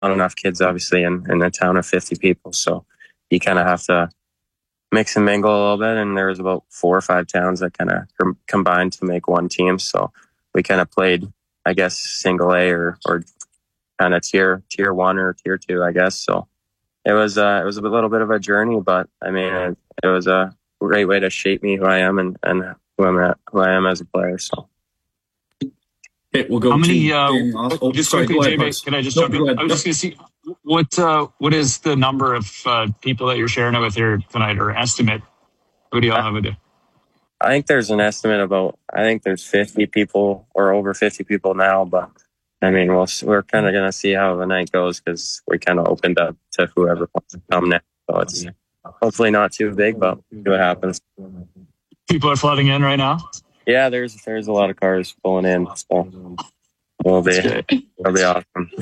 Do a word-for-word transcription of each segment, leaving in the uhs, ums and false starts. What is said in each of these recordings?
not enough kids, obviously, in, in a town of fifty people. So you kind of have to mix and mingle a little bit. And there was about four or five towns that kind of com- combined to make one team. So we kind of played, I guess, single A or, or kind of tier tier one or tier two, I guess. So it was uh, it was a little bit of a journey, but I mean, it, it was a great way to shape me who I am and, and who I'm at, who I am as a player. So. Okay, we'll go How many? to Uh, oh, just sorry, quickly, ahead, J B, can I just no, jump in? I was just going to see what uh, what is the number of uh, people that you're sharing it with here tonight, or estimate? What do y'all have with you? I think there's an estimate about. I think there's fifty people or over fifty people now, but I mean, we'll, we're kind of going to see how the night goes because we kind of opened up to whoever wants to come next. So it's hopefully not too big, but see what happens. People are flooding in right now. Yeah, there's there's a lot of cars pulling in, so it'll be it'll be awesome.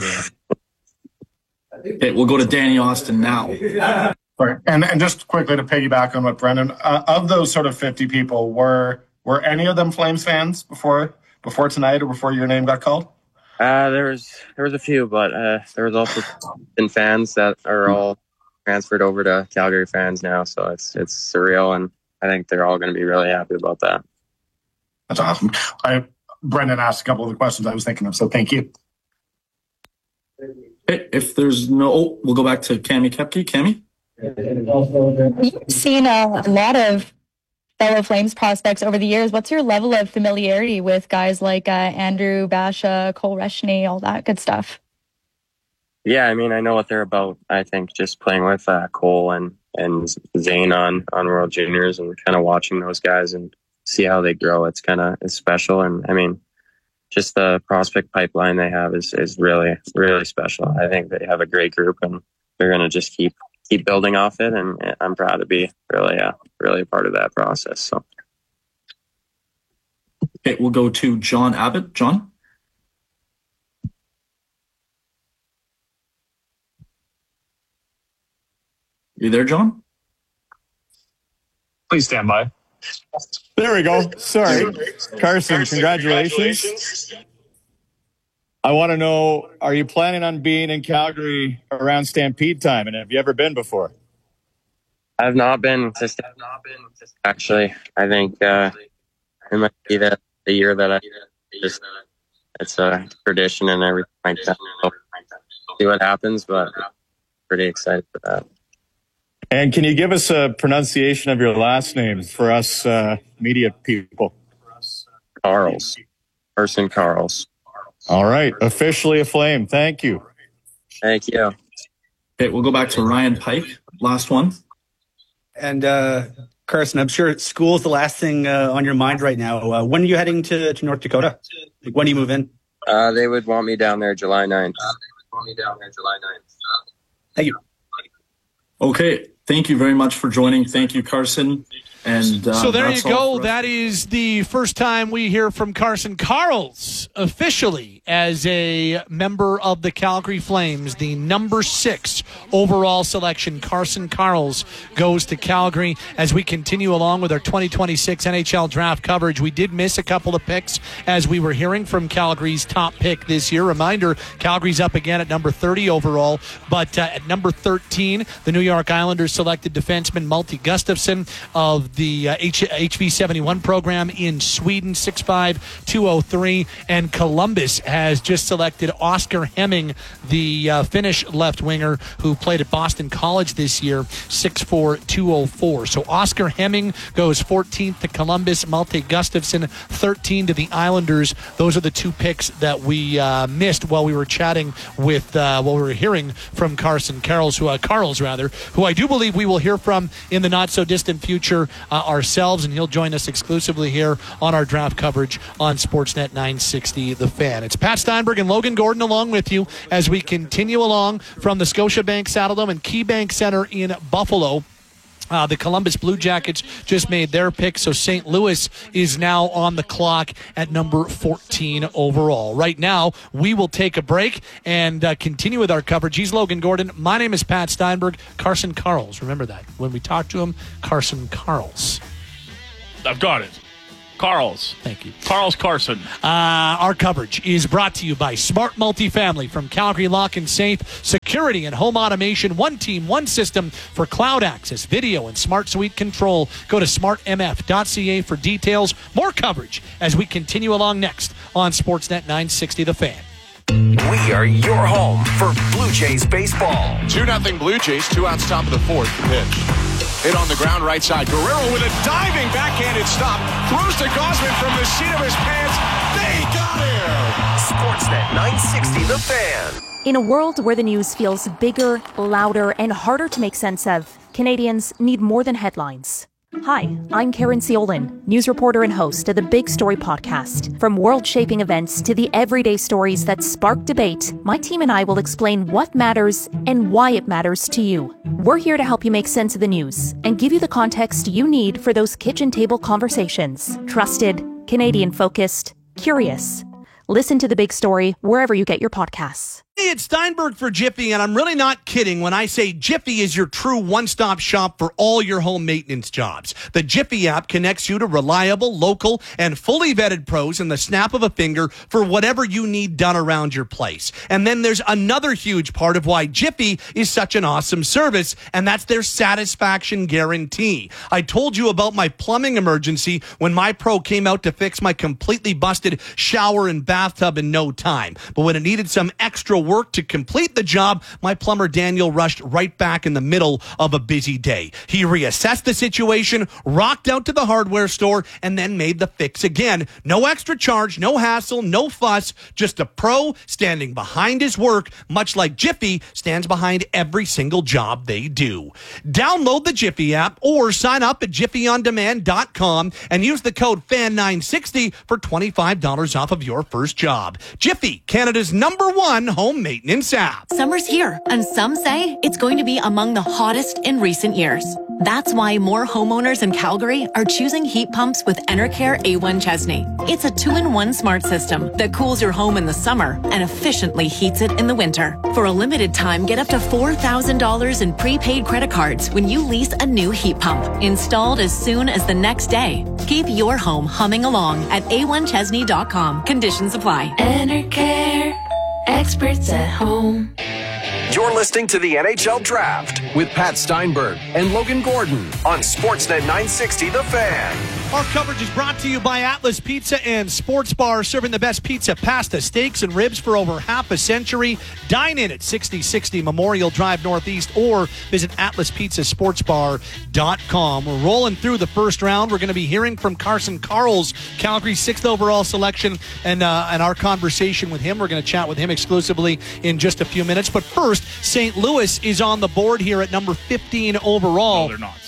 Okay, we'll go to Danny Austin now. Right. And and just quickly to piggyback on what Brendan, uh, of those sort of fifty people, were were any of them Flames fans before before tonight or before your name got called? Uh, there was there was a few, but uh, there was also been fans that are all transferred over to Calgary fans now, so it's it's surreal, and I think they're all going to be really happy about that. That's awesome. I Brendan asked a couple of the questions I was thinking of, so thank you. If there's no, oh, we'll go back to Cami Kepke. Cami? You've seen a, a lot of fellow Flames prospects over the years. What's your level of familiarity with guys like uh, Andrew Basha, Cole Reshny, all that good stuff? Yeah, I mean, I know what they're about. I think just playing with uh, Cole and, and Zane on, on World Juniors and kind of watching those guys and see how they grow. It's kind of it's special. And I mean, just the prospect pipeline they have is, is really, really special. I think they have a great group and they're going to just keep, keep building off it. And I'm proud to be really, uh, really a part of that process. So. Okay, we'll go to John Abbott. John? You there, John? Please stand by. There we go. Sorry. Carson, congratulations. I want to know, are you planning on being in Calgary around Stampede time? And have you ever been before? I've not been to actually. I think uh, it might be the, the year that I just, it's a tradition and everything like that. So see what happens, but pretty excited for that. And can you give us a pronunciation of your last name for us uh, media people? Carls. Carson Carls. All right. Officially a Flame. Thank you. Thank you. Okay, we'll go back to Ryan Pike. Last one. And uh, Carson, I'm sure school's the last thing uh, on your mind right now. Uh, when are you heading to, to North Dakota? Like, when do you move in? Uh, they would want me down there July ninth. Uh, they would want me down there July ninth. Uh, Thank you. Okay. Thank you very much for joining. Thank you, Carson. And uh, so there you go. That is the first time we hear from Carson Carls officially as a member of the Calgary Flames. The number six overall selection, Carson Carls, goes to Calgary. As we continue along with our twenty twenty-six N H L draft coverage, we did miss a couple of picks as we were hearing from Calgary's top pick this year. Reminder, Calgary's up again at number thirty overall, but uh, at number thirteen, the New York Islanders selected defenseman Malte Gustafsson of the uh, H- HV seventy-one program in Sweden, six five, two oh three, and Columbus has just selected Oscar Hemming, the uh, Finnish left winger who played at Boston College this year, six four, two oh four. So Oscar Hemming goes fourteenth to Columbus, Malte Gustafsson thirteen to the Islanders. Those are the two picks that we uh, missed while we were chatting with, uh, while we were hearing from Carson Carls, who uh, Carls rather, who I do believe we will hear from in the not so distant future uh, ourselves, and he'll join us exclusively here on our draft coverage on Sportsnet nine sixty The Fan. It's Pat Steinberg and Logan Gordon along with you as we continue along from the Scotiabank Saddledome and KeyBank Center in Buffalo. Uh, the Columbus Blue Jackets just made their pick, so Saint Louis is now on the clock at number fourteen overall. Right now, we will take a break and uh, continue with our coverage. He's Logan Gordon. My name is Pat Steinberg. Carson Carls. Remember that. When we talk to him, Carson Carls. I've got it. Carl's. Thank you. Carl's Carson. Uh, our coverage is brought to you by Smart Multifamily from Calgary Lock and Safe. Security and home automation. One team, one system for cloud access, video, and smart suite control. Go to smart m f dot c a for details. More coverage as we continue along next on Sportsnet nine sixty The Fan. We are your home for Blue Jays baseball. two nothing Blue Jays, two outs top of the fourth. The pitch. Hit on the ground right side. Guerrero with a diving backhanded stop. Throws to Gausman from the seat of his pants. They got him! Sportsnet nine sixty The Fan. In a world where the news feels bigger, louder, and harder to make sense of, Canadians need more than headlines. Hi, I'm Karen Ciolin, news reporter and host of the Big Story podcast. From world-shaping events to the everyday stories that spark debate, my team and I will explain what matters and why it matters to you. We're here to help you make sense of the news and give you the context you need for those kitchen table conversations. Trusted, Canadian-focused, curious. Listen to The Big Story wherever you get your podcasts. Hey, it's Steinberg for Jiffy, and I'm really not kidding when I say Jiffy is your true one-stop shop for all your home maintenance jobs. The Jiffy app connects you to reliable, local, and fully vetted pros in the snap of a finger for whatever you need done around your place. And then there's another huge part of why Jiffy is such an awesome service, and that's their satisfaction guarantee. I told you about my plumbing emergency when my pro came out to fix my completely busted shower and bathtub in no time. But when it needed some extra work work to complete the job, my plumber Daniel rushed right back in the middle of a busy day. He reassessed the situation, rocked out to the hardware store, and then made the fix again. No extra charge, no hassle, no fuss, just a pro standing behind his work, much like Jiffy stands behind every single job they do. Download the Jiffy app or sign up at jiffy on demand dot com and use the code F A N nine sixty for twenty-five dollars off of your first job. Jiffy, Canada's number one home maintenance app. Summer's here, and some say it's going to be among the hottest in recent years. That's why more homeowners in Calgary are choosing heat pumps with Enercare A one Chesney. It's a two-in-one smart system that cools your home in the summer and efficiently heats it in the winter. For a limited time, get up to four thousand dollars in prepaid credit cards when you lease a new heat pump, installed as soon as the next day. Keep your home humming along at a one chesney dot com. Conditions apply. Enercare. Experts at home. You're listening to the N H L Draft with Pat Steinberg and Logan Gordon on Sportsnet nine sixty The Fan. Our coverage is brought to you by Atlas Pizza and Sports Bar, serving the best pizza, pasta, steaks, and ribs for over half a century. Dine in at sixty sixty Memorial Drive Northeast or visit atlas pizza sports bar dot com. We're rolling through the first round. We're going to be hearing from Carson Karls, Calgary's sixth overall selection, and, uh, and our conversation with him. We're going to chat with him exclusively in just a few minutes. But first, Saint Louis is on the board here at number fifteen overall. No, they're not.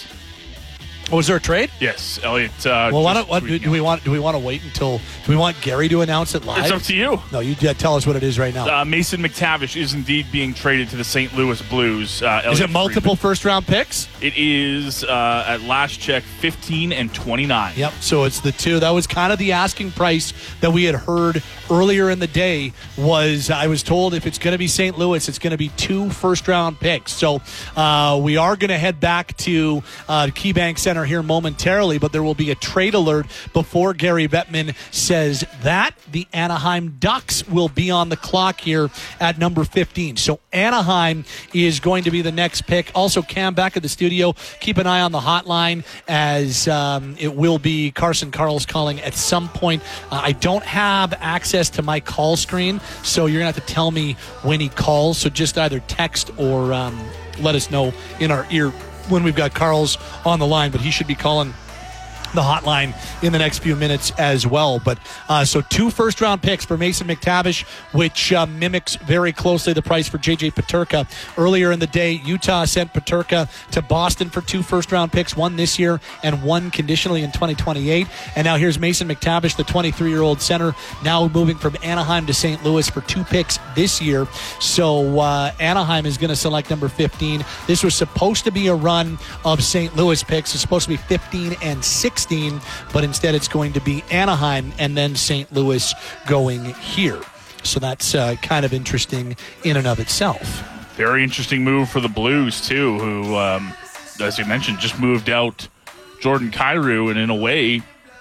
Oh, is there a trade? Yes, Elliot. Uh, well, why don't, what, do, do we want? Do we want to wait until? Do we want Gary to announce it live? It's up to you. No, you yeah, tell us what it is right now. Uh, Mason McTavish is indeed being traded to the Saint Louis Blues. Uh, is it multiple first-round picks? It is uh, at last check, fifteen and twenty-nine. Yep. So it's the two. That was kind of the asking price that we had heard earlier in the day. Was I was told if it's going to be Saint Louis, it's going to be two first-round picks. So uh, we are going to head back to uh, KeyBank Center here momentarily, but there will be a trade alert before Gary Bettman says that. The Anaheim Ducks will be on the clock here at number fifteen. So Anaheim is going to be the next pick. Also, Cam back at the studio. Keep an eye on the hotline as um, it will be Carson Karls calling at some point. Uh, I don't have access to my call screen, so you're going to have to tell me when he calls. So just either text or um, let us know in our ear when we've got Karls on the line, but he should be calling the hotline in the next few minutes as well. But uh, so two first round picks for Mason McTavish, which uh, mimics very closely the price for J J Peterka. Earlier in the day, Utah sent Peterka to Boston for two first round picks, one this year and one conditionally in twenty twenty-eight. And now here's Mason McTavish, the twenty-three year old center, now moving from Anaheim to Saint Louis for two picks this year. So uh, Anaheim is going to select number fifteen. This was supposed to be a run of Saint Louis picks. It's supposed to be fifteen and sixteen. But instead it's going to be Anaheim and then Saint Louis going here. So that's uh, kind of interesting in and of itself. Very interesting move for the Blues, too, who, um, as you mentioned, just moved out Jordan Kyrou, and in a way,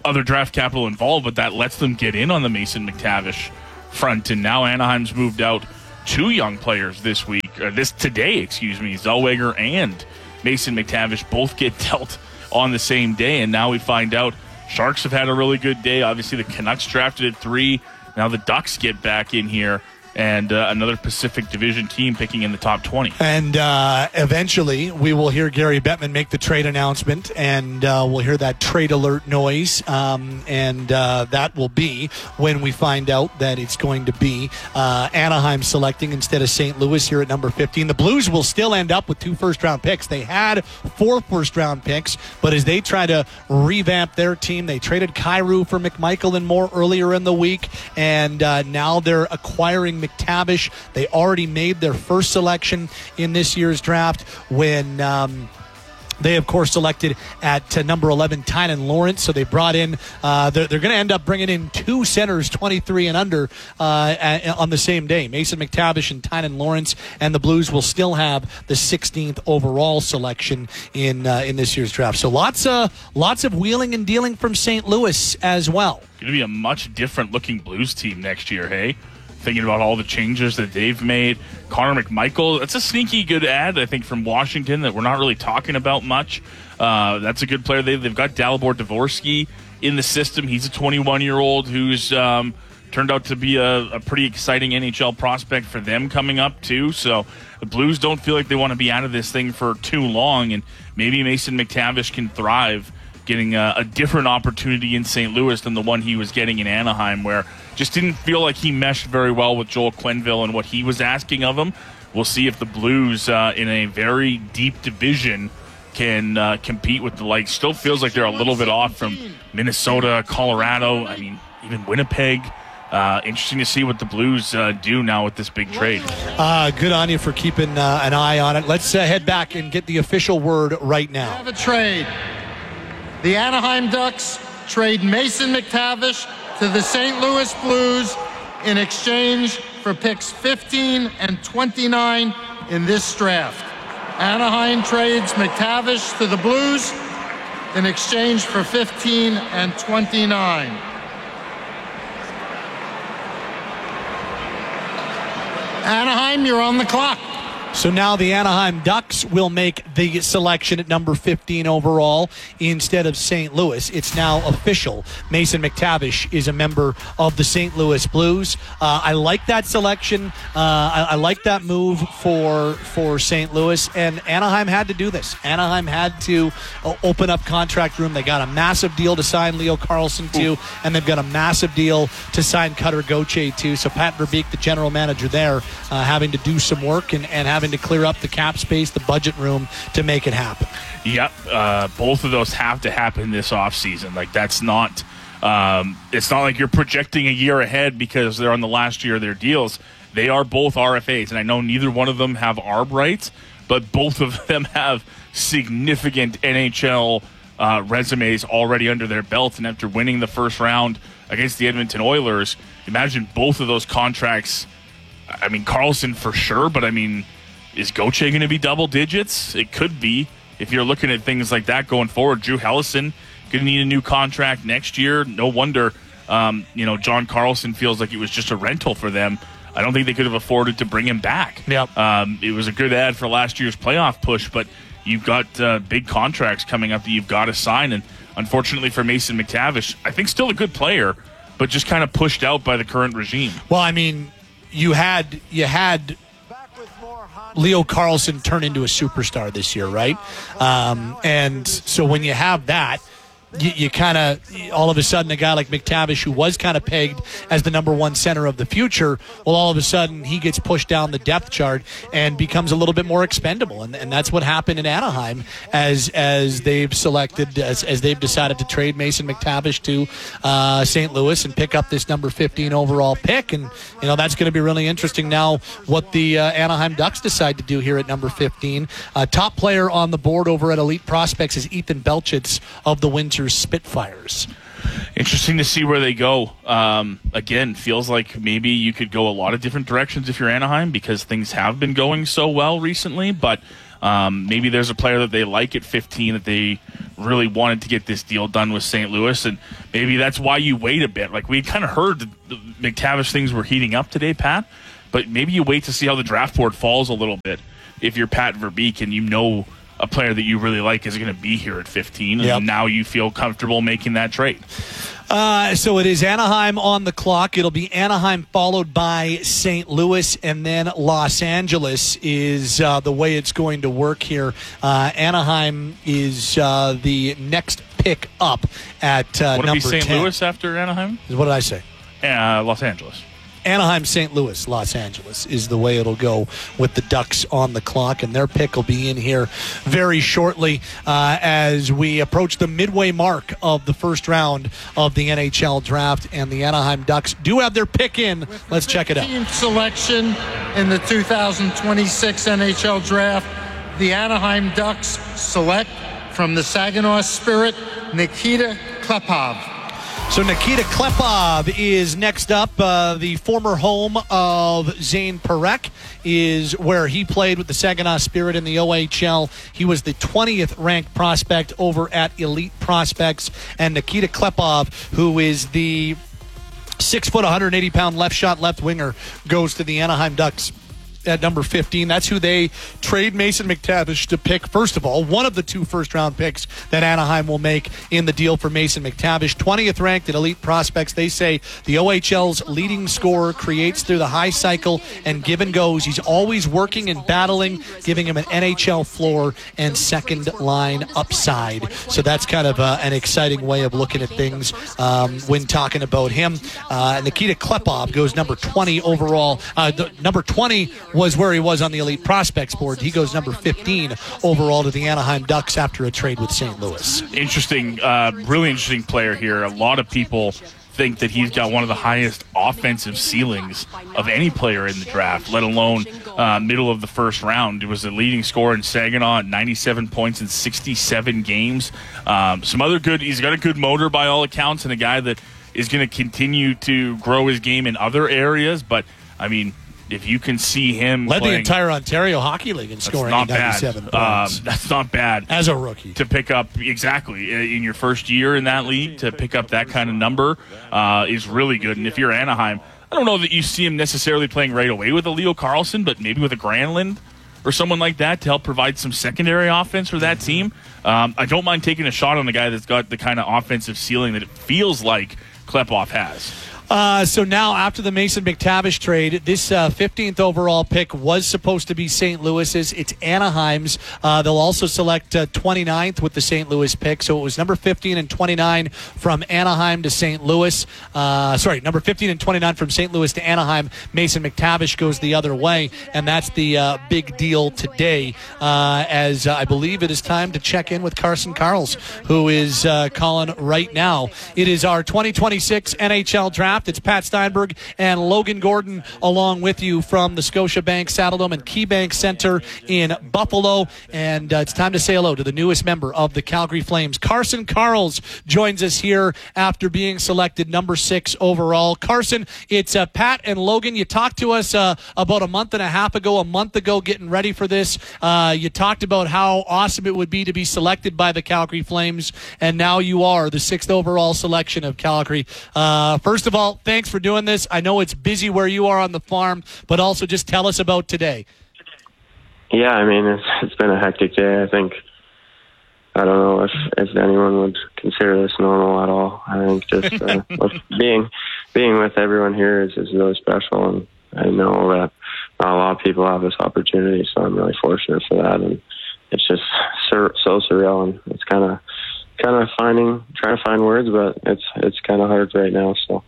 other draft capital involved, but that lets them get in on the Mason McTavish front. And now Anaheim's moved out two young players this week, or this today, excuse me, Zellweger and Mason McTavish both get dealt on the same day. And now we find out Sharks have had a really good day. Obviously, the Canucks drafted at three. Now the Ducks get back in here. And uh, another Pacific Division team picking in the top twenty. And uh, eventually we will hear Gary Bettman make the trade announcement, and uh, we'll hear that trade alert noise. Um, and uh, that will be when we find out that it's going to be uh, Anaheim selecting instead of Saint Louis here at number fifteen. The Blues will still end up with two first-round picks. They had four first-round picks, but as they try to revamp their team, they traded Kyrou for McMichael and more earlier in the week, and uh, now they're acquiring McTavish. They already made their first selection in this year's draft when um, they, of course, selected at uh, number eleven Tynan Lawrence. So they brought in, uh, they're, they're going to end up bringing in two centers, twenty-three and under, uh, a, on the same day. Mason McTavish and Tynan Lawrence, and the Blues will still have the sixteenth overall selection in uh, in this year's draft. So lots of, lots of wheeling and dealing from Saint Louis as well. Going to be a much different looking Blues team next year, hey? Thinking about all the changes that they've made. Connor McMichael, that's a sneaky good ad, I think, from Washington that we're not really talking about much. Uh, that's a good player. They, they've got Dalibor Dvorsky in the system. He's a twenty-one-year-old who's um, turned out to be a, a pretty exciting N H L prospect for them coming up, too. So the Blues don't feel like they want to be out of this thing for too long, and maybe Mason McTavish can thrive getting a, a different opportunity in Saint Louis than the one he was getting in Anaheim, where just didn't feel like he meshed very well with Joel Quenneville and what he was asking of him. We'll see if the Blues, uh, in a very deep division, can uh, compete with the likes. Still feels like they're a little bit off from Minnesota, Colorado, I mean, even Winnipeg. Uh, interesting to see what the Blues uh, do now with this big trade. Uh, good on you for keeping uh, an eye on it. Let's uh, head back and get the official word right now. We have a trade. The Anaheim Ducks trade Mason McTavish to the Saint Louis Blues in exchange for picks fifteen and twenty-nine in this draft. Anaheim trades McTavish to the Blues in exchange for fifteen and twenty-nine. Anaheim, you're on the clock. So now the Anaheim Ducks will make the selection at number fifteen overall instead of Saint Louis. It's now official. Mason McTavish is a member of the Saint Louis Blues. Uh, I like that selection. Uh, I, I like that move for for Saint Louis. And Anaheim had to do this. Anaheim had to uh, open up contract room. They got a massive deal to sign Leo Carlsson to, and they've got a massive deal to sign Cutter Gauthier to. So Pat Verbeek, the general manager there, uh, having to do some work and, and having to clear up the cap space, the budget room to make it happen. Yep, uh, both of those have to happen this offseason. Like, that's not, um, it's not like you're projecting a year ahead because they're on the last year of their deals. They are both R F As, and I know neither one of them have A R B rights, but both of them have significant N H L uh, resumes already under their belt. And after winning the first round against the Edmonton Oilers, imagine both of those contracts. I mean, Carlson for sure, but I mean, is Gauthier going to be double digits? It could be if you're looking at things like that going forward. Drew Hellison going to need a new contract next year. No wonder, um, you know, John Carlson feels like it was just a rental for them. I don't think they could have afforded to bring him back. Yep. Um, it was a good ad for last year's playoff push, but you've got uh, big contracts coming up that you've got to sign. And unfortunately for Mason McTavish, I think still a good player, but just kind of pushed out by the current regime. Well, I mean, you had you had Leo Carlsson turn into a superstar this year, right? Um, and so when you have that, you, you kind of, all of a sudden, a guy like McTavish, who was kind of pegged as the number one center of the future, well, all of a sudden, he gets pushed down the depth chart and becomes a little bit more expendable. And, and that's what happened in Anaheim as as they've selected, as, as they've decided to trade Mason McTavish to uh, Saint Louis and pick up this number fifteen overall pick. And, you know, that's going to be really interesting now what the uh, Anaheim Ducks decide to do here at number fifteen. Uh, top player on the board over at Elite Prospects is Ethan Belchitz of the Windsor Spitfires. Interesting to see where they go. Um, again, feels like maybe you could go a lot of different directions if you're Anaheim because things have been going so well recently. But Um, maybe there's a player that they like at fifteen that they really wanted to get this deal done with Saint Louis, and maybe that's why you wait a bit. Like, we kind of heard that the McTavish things were heating up today, Pat, but maybe you wait to see how the draft board falls a little bit. If you're Pat Verbeek and you know a player that you really like is going to be here at fifteen, and Yep. now you feel comfortable making that trade. Uh, so it is Anaheim on the clock. It'll be Anaheim followed by Saint Louis, and then Los Angeles is uh, the way it's going to work here. Uh, Anaheim is uh, the next pick up at uh, Would it number be Saint ten. Louis after Anaheim? What did I say? Uh, Los Angeles. Anaheim, Saint Louis, Los Angeles is the way it'll go with the Ducks on the clock, and their pick will be in here very shortly uh, as we approach the midway mark of the first round of the N H L draft, and the Anaheim Ducks do have their pick in. Let's check it out. fifteenth selection in the two thousand twenty-six N H L draft, the Anaheim Ducks select from the Saginaw Spirit, Nikita Klepov. So Nikita Klepov is next up. Uh, the former home of Zane Parekh is where he played with the Saginaw Spirit in the O H L. He was the twentieth ranked prospect over at Elite Prospects. And Nikita Klepov, who is the six foot, one hundred eighty pound left shot left winger, goes to the Anaheim Ducks at number fifteen. That's who they trade Mason McTavish to pick. First of all, one of the two first-round picks that Anaheim will make in the deal for Mason McTavish. twentieth ranked at Elite Prospects. They say the O H L's leading scorer, creates through the high cycle and give and goes. He's always working and battling, giving him an N H L floor and second-line upside. So that's kind of uh, an exciting way of looking at things um, when talking about him. Uh, Nikita Klepov goes number twenty overall. Uh, the, number twenty was where he was on the Elite Prospects board. He goes number fifteen overall to the Anaheim Ducks after a trade with Saint Louis. Interesting, uh, really interesting player here. A lot of people think that he's got one of the highest offensive ceilings of any player in the draft, let alone uh, middle of the first round. He was the leading scorer in Saginaw at ninety-seven points in sixty-seven games. Um, some other good, he's got a good motor by all accounts, and a guy that is going to continue to grow his game in other areas. But, I mean, if you can see him led playing, the entire Ontario Hockey League in scoring at ninety-seven points. Um, that's not bad as a rookie to pick up. Exactly in your first year in that league, to pick up that kind of number uh, is really good. And if you're Anaheim, I don't know that you see him necessarily playing right away with a Leo Carlsson, but maybe with a Granlund or someone like that to help provide some secondary offense for that team. Um, I don't mind taking a shot on the guy that's got the kind of offensive ceiling that it feels like Klepov has. Uh, so now, after the Mason McTavish trade, this uh, fifteenth overall pick was supposed to be Saint Louis's. It's Anaheim's. Uh, they'll also select uh, twenty-ninth with the Saint Louis pick. So it was number fifteen and twenty-nine from Anaheim to Saint Louis. Uh, sorry, number fifteen and twenty-nine from Saint Louis to Anaheim. Mason McTavish goes the other way, and that's the uh, big deal today, uh, as uh, I believe it is time to check in with Carson Karls, who is uh, calling right now. It is our twenty twenty-six N H L draft. It's Pat Steinberg and Logan Gordon along with you from the Scotiabank Saddledome and KeyBank Center in Buffalo. And uh, it's time to say hello to the newest member of the Calgary Flames. Carson Karls joins us here after being selected number six overall. Carson, it's uh, Pat and Logan. You talked to us uh, about a month and a half ago, a month ago, getting ready for this. Uh, you talked about how awesome it would be to be selected by the Calgary Flames, and now you are the sixth overall selection of Calgary. Uh, first of all, thanks for doing this. I know it's busy where you are on the farm, but also just tell us about today. Yeah, I mean, it's, it's been a hectic day. I think, I don't know if, if anyone would consider this normal at all. I think just uh, with being being with everyone here is, is really special, and I know that not a lot of people have this opportunity, so I'm really fortunate for that. And it's just sur- so surreal, and it's kind of kind of finding, trying to find words, but it's it's kind of hard right now. So.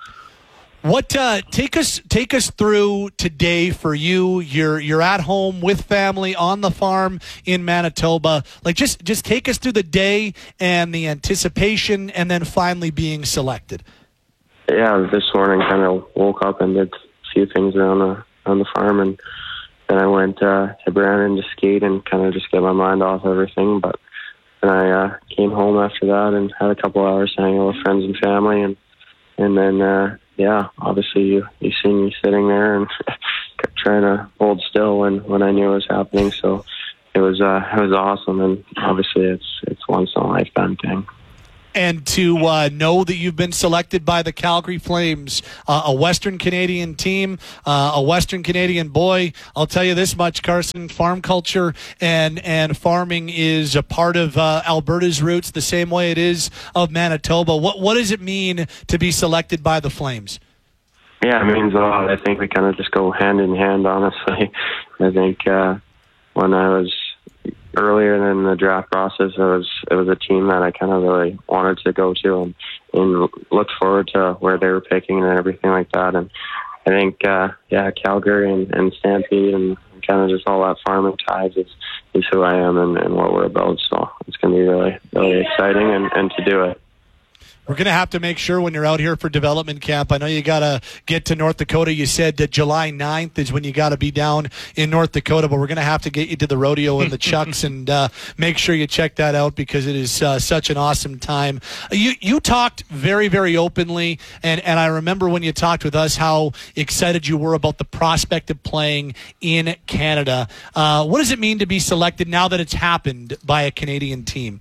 What uh, take us take us through today for you? You're you're at home with family on the farm in Manitoba. Like just just take us through the day and the anticipation, and then finally being selected. Yeah, this morning kind of woke up and did a few things around the on the farm, and then I went uh, to Brandon to skate and kind of just get my mind off everything. But then I uh, came home after that and had a couple hours hanging out with friends and family, and and then. Uh, Yeah, obviously you, you see me sitting there and trying to hold still when, when I knew it was happening. So it was uh, it was awesome, and obviously it's it's once in a lifetime thing. And to uh, know that you've been selected by the Calgary Flames, uh, a Western Canadian team, uh, a Western Canadian boy, I'll tell you this much, Carson, farm culture and, and farming is a part of uh, Alberta's roots the same way it is of Manitoba. What, what does it mean to be selected by the Flames? Yeah, it means a lot. I think we kind of just go hand in hand, honestly. I think uh, when I was earlier in the draft process, it was it was a team that I kind of really wanted to go to and, and looked forward to where they were picking and everything like that. And I think, uh, yeah, Calgary and, and Stampede and kind of just all that farming ties is, is who I am and, and what we're about. So it's going to be really, really exciting and, and to do it. We're going to have to make sure when you're out here for development camp, I know you got to get to North Dakota. You said that July ninth is when you got to be down in North Dakota, but we're going to have to get you to the rodeo and the Chucks and uh, make sure you check that out because it is uh, such an awesome time. You you talked very, very openly, and, and I remember when you talked with us how excited you were about the prospect of playing in Canada. Uh, what does it mean to be selected now that it's happened by a Canadian team?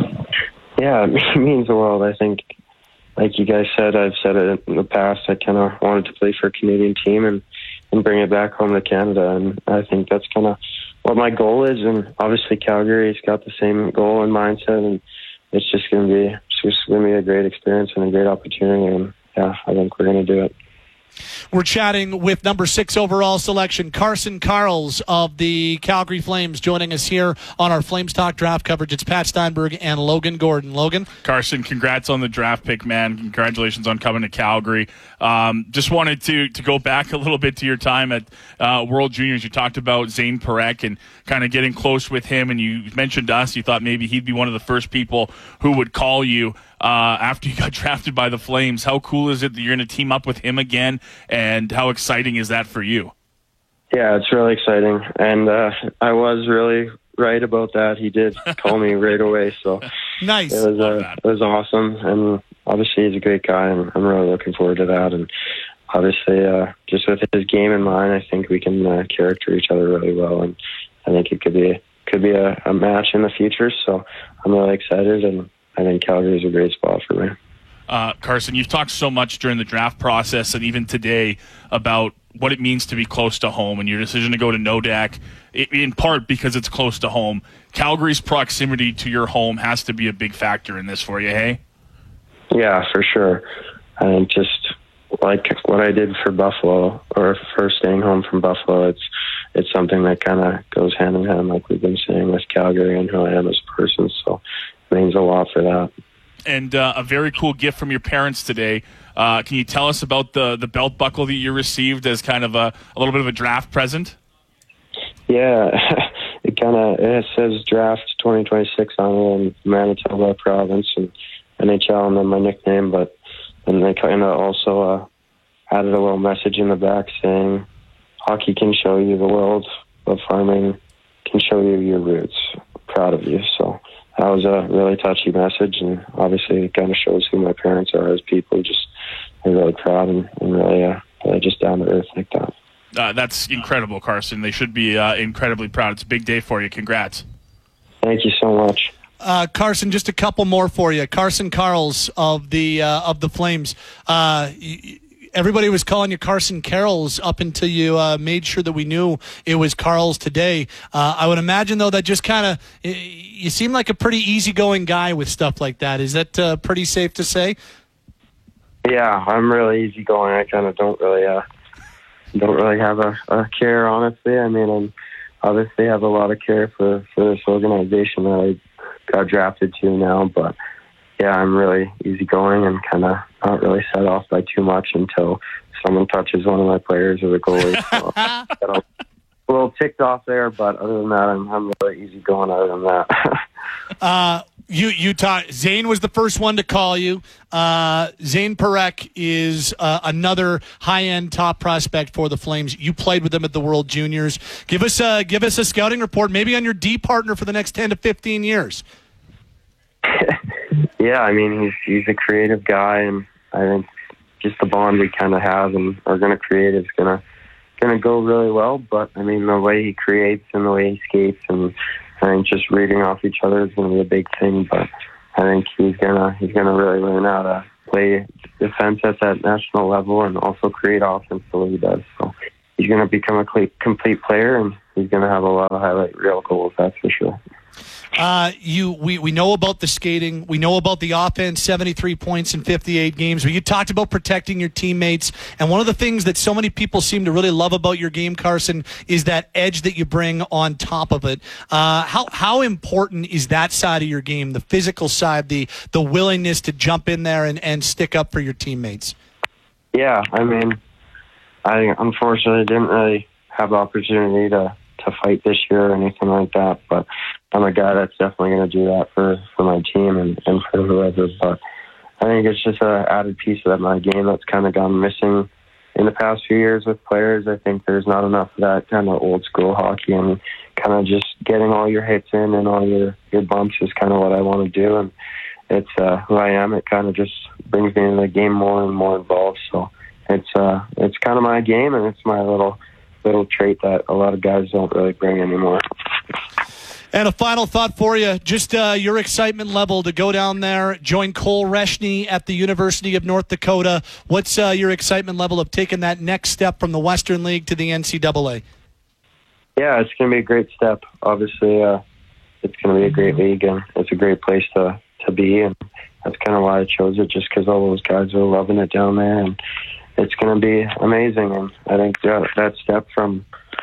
Yeah, it means the world. I think, like you guys said, I've said it in the past, I kind of wanted to play for a Canadian team and, and bring it back home to Canada. And I think that's kind of what my goal is. And obviously Calgary's got the same goal and mindset. And it's just going to be it's just going to be a great experience and a great opportunity. And, yeah, I think we're going to do it. We're chatting with number six overall selection, Carson Karls of the Calgary Flames, joining us here on our Flames Talk draft coverage. It's Pat Steinberg and Logan Gordon. Logan? Carson, congrats on the draft pick, man. Congratulations on coming to Calgary. Um, just wanted to to go back a little bit to your time at uh, World Juniors. You talked about Zane Parekh and kind of getting close with him, and you mentioned to us you thought maybe he'd be one of the first people who would call you uh, after you got drafted by the Flames. How cool is it that you're going to team up with him again, and how exciting is that for you? Yeah, it's really exciting, and uh, I was really right about that. He did call me right away, so nice. It was uh, it was awesome, and obviously he's a great guy, and I'm really looking forward to that. And obviously, uh, just with his game in mind, I think we can uh, character each other really well, and I think it could be could be a, a match in the future. So I'm really excited, and I think Calgary is a great spot for me. Uh, Carson, you've talked so much during the draft process and even today about what it means to be close to home and your decision to go to Nodak, in part because it's close to home. Calgary's proximity to your home has to be a big factor in this for you, hey? Yeah, for sure. I think just like what I did for Buffalo, or for staying home from Buffalo, it's it's something that kind of goes hand in hand, like we've been saying, with Calgary and who I am as a person. So it means a lot for that. And uh, a very cool gift from your parents today. Uh, can you tell us about the, the belt buckle that you received as kind of a, a little bit of a draft present? Yeah, it kind of it says draft twenty twenty-six on it in Manitoba province and N H L and then my nickname, but and they kind of also uh, added a little message in the back saying, hockey can show you the world, but farming can show you your roots. Proud of you. So that was a really touchy message, and obviously it kind of shows who my parents are as people. Just they're really proud and, and really, uh, really just down to earth like that. Uh, that's incredible, Carson. They should be uh, incredibly proud. It's a big day for you. Congrats. Thank you so much. Uh, Carson, just a couple more for you. Carson Karls of the uh, of the Flames. Uh, y- everybody was calling you Carson Karls up until you uh, made sure that we knew it was Karls today. Uh, I would imagine, though, that just kind of you seem like a pretty easygoing guy with stuff like that. Is that uh, pretty safe to say? Yeah, I'm really easygoing. I kind of don't really uh, don't really have a, a care, honestly. I mean, I'm obviously have a lot of care for, for this organization that I got drafted to now, but yeah, I'm really easygoing and kind of not really set off by too much until someone touches one of my players or the goalie. So got a little ticked off there, but other than that, I'm, I'm really easygoing other than that. uh, you, you talk, Zane was the first one to call you. Uh, Zane Parekh is uh, another high-end top prospect for the Flames. You played with them at the World Juniors. Give us a, give us a scouting report, maybe on your D partner for the next ten to fifteen years. Yeah, I mean, he's he's a creative guy, and I think just the bond we kind of have and are going to create is going to going to go really well. But, I mean, the way he creates and the way he skates and I think just reading off each other is going to be a big thing. But I think he's going to he's gonna really learn how to play defense at that national level and also create offense the way he does. So he's going to become a complete player, and he's going to have a lot of highlight reel goals, that's for sure. Uh, you, we, we know about the skating. We know about the offense, seventy-three points in fifty-eight games. But you talked about protecting your teammates. And one of the things that so many people seem to really love about your game, Carson, is that edge that you bring on top of it. Uh, how how important is that side of your game, the physical side, the the willingness to jump in there and, and stick up for your teammates? Yeah, I mean, I unfortunately didn't really have the opportunity to, to fight this year or anything like that, but I'm a guy that's definitely going to do that for, for my team and, and for whoever. But I think it's just an added piece of my game that's kind of gone missing in the past few years with players. I think there's not enough of that kind of old school hockey, and kind of just getting all your hits in and all your, your bumps is kind of what I want to do. And it's uh, who I am. It kind of just brings me into the game more and more involved. So it's uh, it's kind of my game, and it's my little little trait that a lot of guys don't really bring anymore. And a final thought for you, just uh, your excitement level to go down there, join Cole Reshny at the University of North Dakota. What's uh, your excitement level of taking that next step from the Western League to the N C double A? Yeah, it's going to be a great step. Obviously, uh, it's going to be a great league, and it's a great place to, to be, and that's kind of why I chose it, just because all those guys are loving it down there, and it's going to be amazing. And I think that, that step from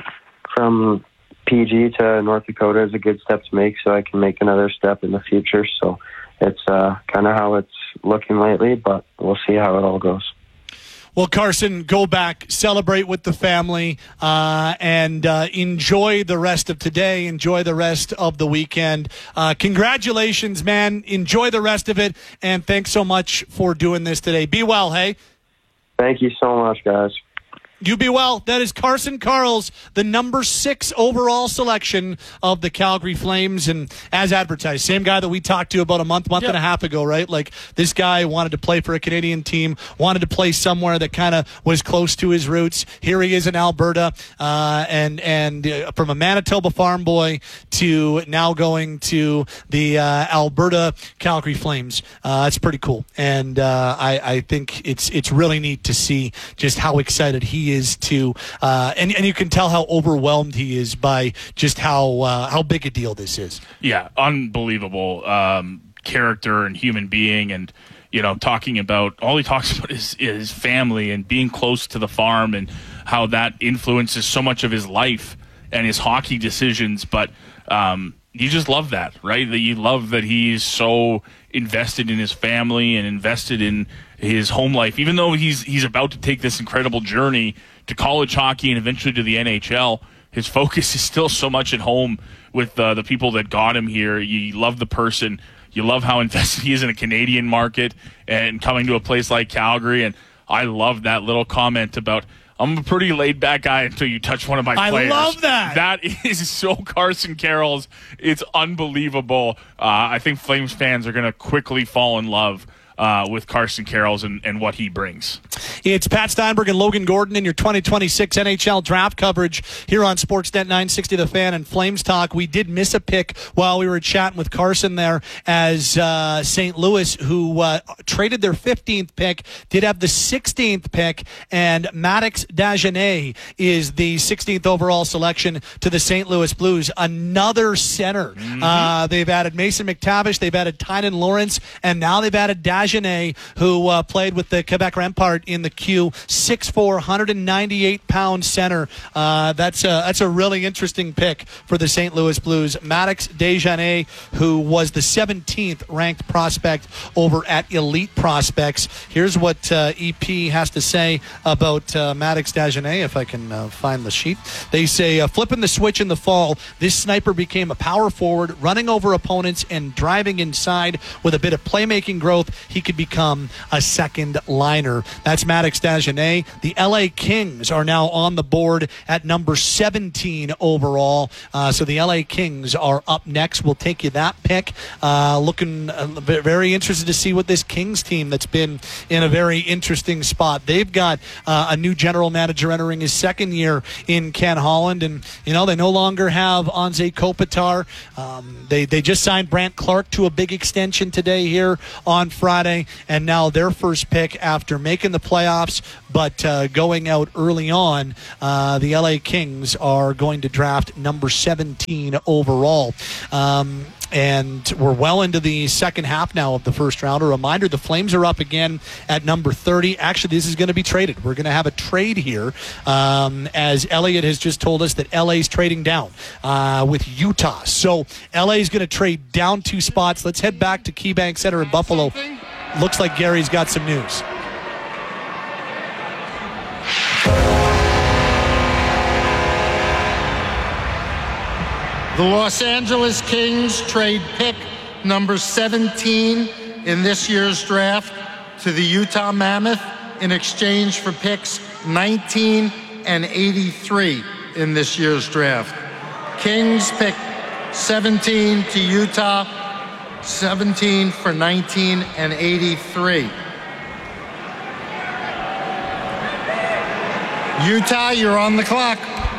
from P G to North Dakota is a good step to make, so I can make another step in the future. So it's uh, kind of how it's looking lately, but we'll see how it all goes. Well, Carson, go back, celebrate with the family, uh, and uh, enjoy the rest of today. Enjoy the rest of the weekend. Uh, congratulations, man. Enjoy the rest of it, and thanks so much for doing this today. Be well, hey? Thank you so much, guys. You be well. That is Carson Karls, the number six overall selection of the Calgary Flames. And as advertised, same guy that we talked to about a month, month yep. and a half ago, right? Like, this guy wanted to play for a Canadian team, wanted to play somewhere that kind of was close to his roots. Here he is in Alberta, uh, and and uh, from a Manitoba farm boy to now going to the uh, Alberta Calgary Flames. Uh, that's pretty cool. And uh, I, I think it's, it's really neat to see just how excited he is to, uh, and, and you can tell how overwhelmed he is by just how uh, how big a deal this is. Yeah, unbelievable um, character and human being, and you know, talking about all he talks about is is family and being close to the farm, and how that influences so much of his life and his hockey decisions. But um, you just love that, right? That you love that he's so invested in his family and invested in his home life, even though he's he's about to take this incredible journey to college hockey and eventually to the N H L. His focus is still so much at home with uh, the people that got him here. You love the person. You love how invested he is in a Canadian market and coming to a place like Calgary. And I love that little comment about, I'm a pretty laid-back guy until you touch one of my I players. I love that. That is so Carson Karls. It's unbelievable. Uh, I think Flames fans are going to quickly fall in love Uh, with Carson Karls and, and what he brings. It's Pat Steinberg and Logan Gordon in your twenty twenty-six N H L draft coverage here on Sportsnet nine sixty The Fan and Flames Talk. We did miss a pick while we were chatting with Carson there, as uh, Saint Louis, who uh, traded their fifteenth pick, did have the sixteenth pick, and Maddox Dagenet is the sixteenth overall selection to the Saint Louis Blues. Another center. Mm-hmm. Uh, they've added Mason McTavish, they've added Tynan Lawrence, and now they've added Dagenet, who uh, played with the Quebec Rempart in the Q, six foot four, one hundred ninety-eight pound center. Uh, that's, a, that's a really interesting pick for the Saint Louis Blues. Maddox Dagenet, who was the seventeenth ranked prospect over at Elite Prospects. Here's what uh, E P has to say about uh, Maddox Dagenet, if I can uh, find the sheet. They say, uh, flipping the switch in the fall, this sniper became a power forward, running over opponents and driving inside with a bit of playmaking growth. he could become a second liner. That's Maddox Dagenet. The L A Kings are now on the board at number seventeen overall. Uh, so the L A Kings are up next. We'll take you that pick. Uh, looking uh, very interested to see what this Kings team that's been in a very interesting spot. They've got uh, a new general manager entering his second year in Ken Holland, and you know they no longer have Anze Kopitar. Um, they they just signed Brant Clark to a big extension today here on Friday, and now their first pick after making the playoffs, but uh, going out early on, uh, the L A Kings are going to draft number seventeen overall. Um, And we're well into the second half now of the first round. A reminder, the Flames are up again at number thirty. Actually, this is going to be traded. We're going to have a trade here, um, as Elliot has just told us that L A's trading down uh, with Utah. So L A's going to trade down two spots. Let's head back to KeyBank Center in Buffalo. Looks like Gary's got some news. The Los Angeles Kings trade pick number seventeen in this year's draft to the Utah Mammoth in exchange for picks nineteen and eighty-three in this year's draft. Kings pick seventeen to Utah, seventeen for nineteen and eighty-three. Utah, you're on the clock.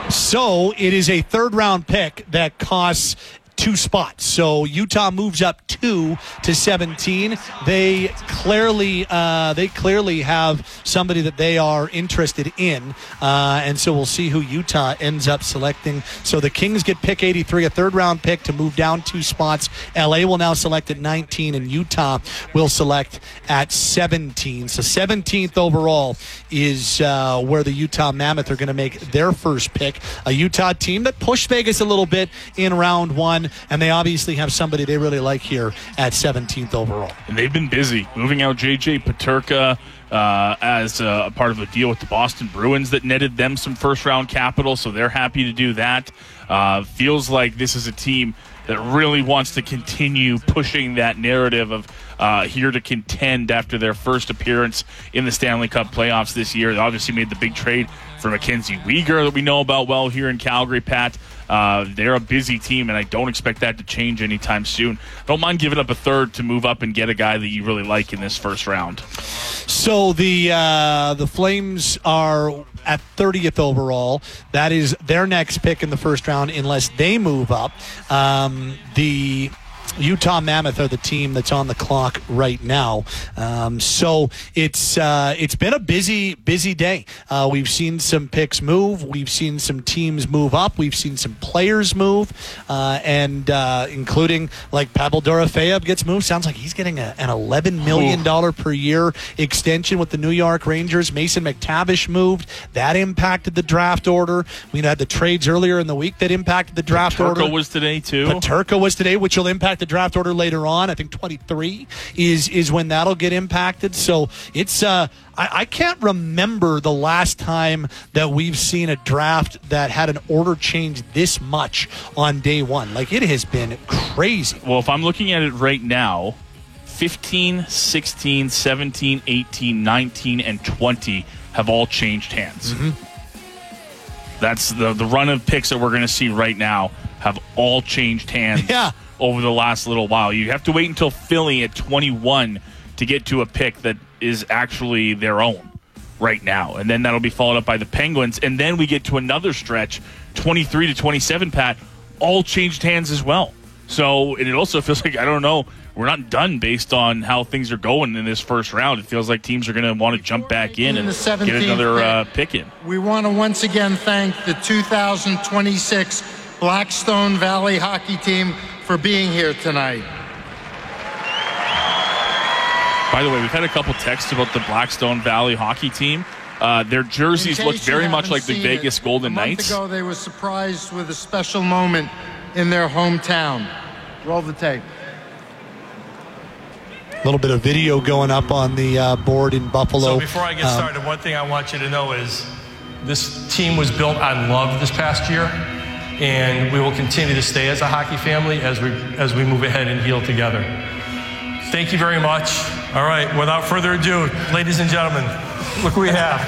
So it is a third-round pick that costs two spots. So Utah moves up two to seventeen. They clearly, uh, they clearly have somebody that they are interested in, uh, and so we'll see who Utah ends up selecting. So the Kings get pick eighty-three, a third-round pick to move down two spots. L A will now select at nineteen, and Utah will select at seventeen. So seventeenth overall is uh, where the Utah Mammoth are going to make their first pick. A Utah team that pushed Vegas a little bit in round one, and they obviously have somebody they really like here at seventeenth overall. And they've been busy moving out J J Peterka uh, as uh, a part of a deal with the Boston Bruins that netted them some first-round capital, so they're happy to do that. Uh, feels like this is a team that really wants to continue pushing that narrative of uh, here to contend after their first appearance in the Stanley Cup playoffs this year. They obviously made the big trade for Mackenzie Weegar that we know about well here in Calgary, Pat. Uh, they're a busy team, and I don't expect that to change anytime soon. I don't mind giving up a third to move up and get a guy that you really like in this first round. So the uh, the Flames are at thirtieth overall. That is their next pick in the first round unless they move up. Um, the Utah Mammoth are the team that's on the clock right now. Um, so it's uh, it's been a busy, busy day. Uh, we've seen some picks move. We've seen some teams move up. We've seen some players move, uh, and uh, including like Pavel Dorofeyev gets moved. Sounds like he's getting a, an eleven million dollars per year extension with the New York Rangers. Mason McTavish moved. That impacted the draft order. We had the trades earlier in the week that impacted the draft Peterka order. Peterka was today, too. Peterka was today, which will impact the draft order later on. I think twenty-three is is when that'll get impacted. So it's uh, I, I can't remember the last time that we've seen a draft that had an order change this much on day one. Like, it has been crazy. Well, if I'm looking at it right now, fifteen, sixteen, seventeen, eighteen, nineteen, and twenty have all changed hands. Mm-hmm. That's the the run of picks that we're going to see right now have all changed hands. Yeah. Over the last little while. You have to wait until Philly at twenty-one to get to a pick that is actually their own right now. And then that'll be followed up by the Penguins. And then we get to another stretch, twenty-three to twenty-seven, Pat, all changed hands as well. So and it also feels like, I don't know, we're not done based on how things are going in this first round. It feels like teams are going to want to jump back in and get another uh, pick in. We want to once again thank the two thousand twenty-six Blackstone Valley hockey team for being here tonight. By the way, we've had a couple texts about the Blackstone Valley hockey team. Uh, their jerseys look very much like the Vegas it, Golden a month Knights. ago, they were surprised with a special moment in their hometown. Roll the tape. A little bit of video going up on the uh, board in Buffalo. So before I get um, started, one thing I want you to know is this team was built on love this past year. And we will continue to stay as a hockey family as we as we move ahead and heal together. Thank you very much. All right, without further ado, ladies and gentlemen, look who we have.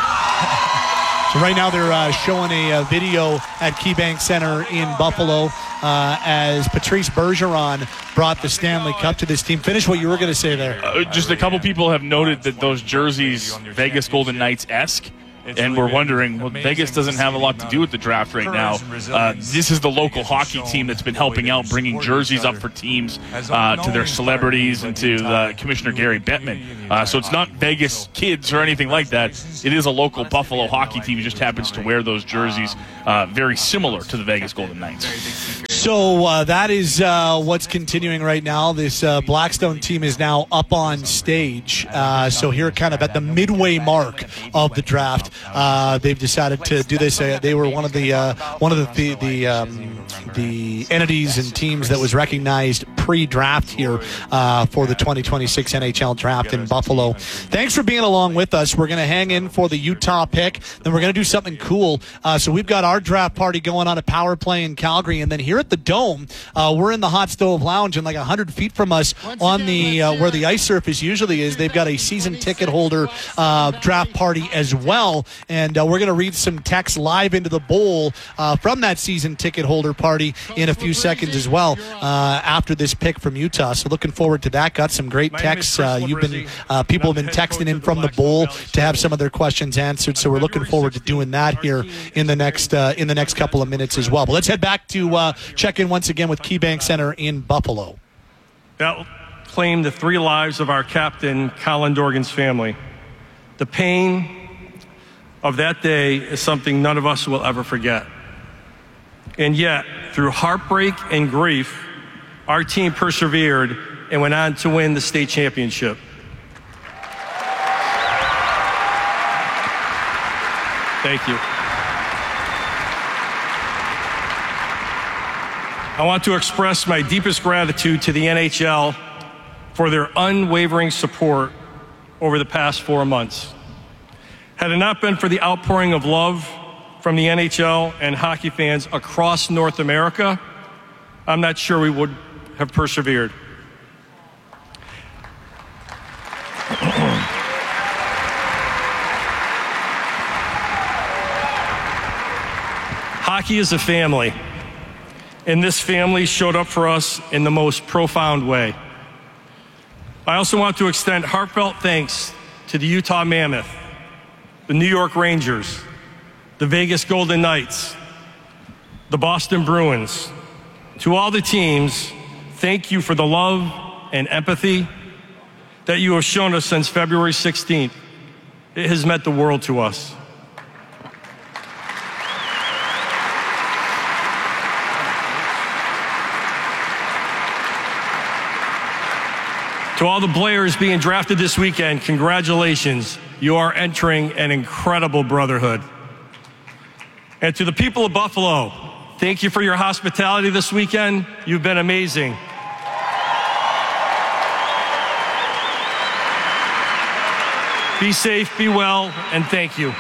So right now they're uh, showing a, uh video at KeyBank Center in Buffalo uh, as Patrice Bergeron brought the Stanley Cup to this team. Finish what you were going to say there. Uh, just a couple people have noted that those jerseys, Vegas Golden Knights-esque, and we're wondering, well, Vegas doesn't have a lot to do with the draft right now. Uh, this is the local hockey team that's been helping out, bringing jerseys up for teams uh, to their celebrities and to uh, Commissioner Gary Bettman. Uh, so it's not Vegas kids or anything like that. It is a local Buffalo hockey team who just happens to wear those jerseys uh, very similar to the Vegas Golden Knights. So uh, that is uh, what's continuing right now. This uh, Blackstone team is now up on stage. Uh, so here kind of at the midway mark of the draft. Uh, they've decided to do this. Uh, they were one of the uh, one of the the the, um, the entities and teams that was recognized pre-draft here uh, for the twenty twenty-six N H L draft in Buffalo. Thanks for being along with us. We're going to hang in for the Utah pick. Then we're going to do something cool. Uh, so we've got our draft party going on a power play in Calgary, and then here at the Dome, uh, we're in the Hot Stove Lounge, and like one hundred feet from us on the uh, where the ice surface usually is, they've got a season ticket holder uh, draft party as well. And uh, we're going to read some text live into the bowl uh, from that season ticket holder party in a few seconds as well uh, after this pick from Utah. So looking forward to that. Got some great texts. Uh, you've been uh, people have been texting in from the bowl to have some of their questions answered. So we're looking forward to doing that here in the next uh, in the next couple of minutes as well. But let's head back to uh, check in once again with KeyBank Center in Buffalo. That claimed the three lives of our captain, Colin Dorgan's family. The pain of that day is something none of us will ever forget. And yet, through heartbreak and grief, our team persevered and went on to win the state championship. Thank you. I want to express my deepest gratitude to the N H L for their unwavering support over the past four months. Had it not been for the outpouring of love from the N H L and hockey fans across North America, I'm not sure we would have persevered. Hockey is a family, and this family showed up for us in the most profound way. I also want to extend heartfelt thanks to the Utah Mammoth, the New York Rangers, the Vegas Golden Knights, the Boston Bruins. To all the teams, thank you for the love and empathy that you have shown us since February sixteenth. It has meant the world to us. To all the players being drafted this weekend, congratulations. You are entering an incredible brotherhood. And to the people of Buffalo, thank you for your hospitality this weekend. You've been amazing. Be safe, be well, and thank you.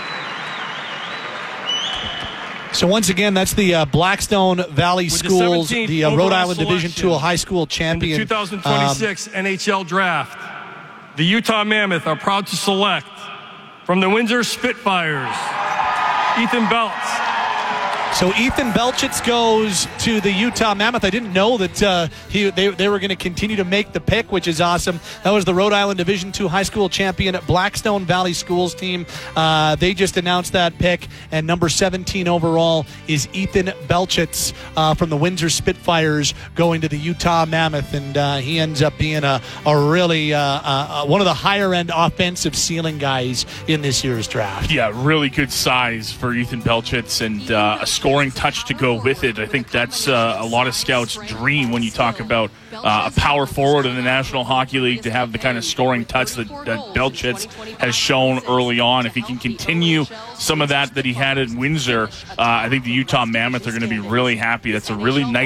So once again, that's the uh, Blackstone Valley Schools, the, the uh, Rhode Island Division two high school champion. In the twenty twenty-six um, N H L Draft, the Utah Mammoth are proud to select from the Windsor Spitfires, Ethan Beltz. So Ethan Belchitz goes to the Utah Mammoth. I didn't know that uh, he they, they were going to continue to make the pick, which is awesome. That was the Rhode Island Division two high school champion Blackstone Valley Schools team. Uh, they just announced that pick, and number seventeen overall is Ethan Belchitz uh, from the Windsor Spitfires going to the Utah Mammoth, and uh, he ends up being a, a really uh, uh, one of the higher-end offensive ceiling guys in this year's draft. Yeah, really good size for Ethan Belchitz, and uh, a scoring touch to go with it. I think that's uh, a lot of scouts' dream when you talk about uh, a power forward in the National Hockey League to have the kind of scoring touch that, that Belchitz has shown early on. If he can continue some of that that he had in Windsor, uh, I think the Utah Mammoth are going to be really happy. That's a really nice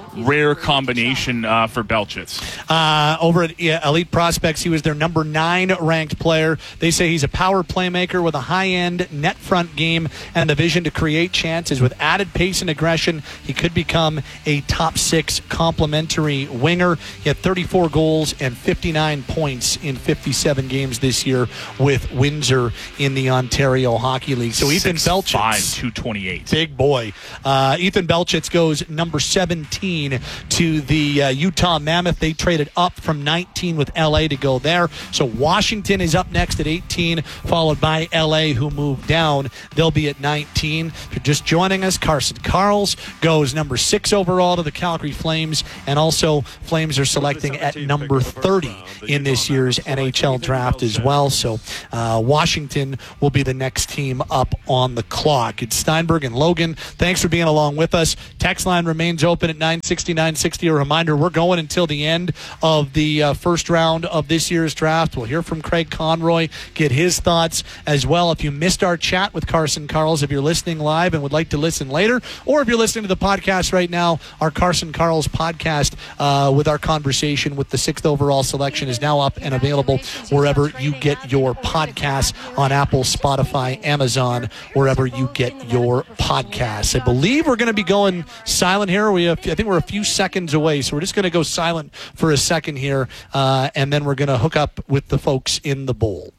rare combination uh, for Belchitz. Uh, over at yeah, Elite Prospects, he was their number nine ranked player. They say he's a power playmaker with a high-end net front game and the vision to create chances. With added pace and aggression, he could become a top six complementary winger. He had thirty-four goals and fifty-nine points in fifty-seven games this year with Windsor in the Ontario Hockey League. So Ethan Belchitz, five two twenty-eight. Big boy. Uh, Ethan Belchitz goes number seventeen to the uh, Utah Mammoth. They traded up from nineteen with L A to go there. So Washington is up next at eighteen, followed by L A, who moved down. They'll be at nineteen. If you're just joining us, Carson Karls goes number six overall to the Calgary Flames, and also Flames are selecting at number thirty in this year's N H L draft as well. So uh, Washington will be the next team up on the clock. It's Steinberg and Logan. Thanks for being along with us. Text line remains open at nine sixty, nine sixty. A reminder, we're going until the end of the uh, first round of this year's draft. We'll hear from Craig Conroy, get his thoughts as well. If you missed our chat with Carson Karls, if you're listening live and would like to listen later, or if you're listening to the podcast right now, our Carson Karls podcast uh, with our conversation with the sixth overall selection is now up and available wherever you get your podcasts, on Apple, Spotify, Amazon, wherever you get your podcasts. I believe we're going to be going silent here. We have, I think we're a few seconds away, so we're just going to go silent for a second here, uh, and then we're going to hook up with the folks in the bowl.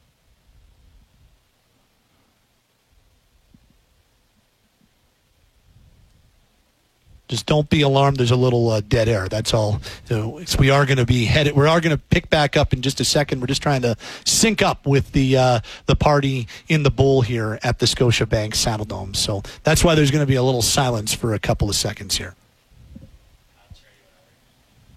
Just don't be alarmed. There's a little uh, dead air. That's all. So we are going to be headed. We are going to pick back up in just a second. We're just trying to sync up with the uh, the party in the bowl here at the Scotiabank Saddledome. So that's why there's going to be a little silence for a couple of seconds here.